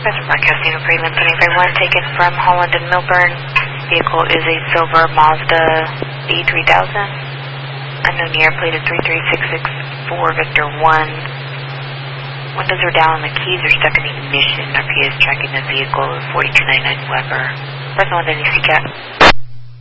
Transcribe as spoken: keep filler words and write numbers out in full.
Professor Broadcasting of Freeland, twenty-five one, taken from Holland and Milburn. Vehicle is a silver Mazda B three thousand. Unknown year, plate is three three six six four Victor one. Windows are down, the keys are stuck in the ignition. R P S tracking the vehicle, forty-two ninety-nine Weber. Present with any C CAT.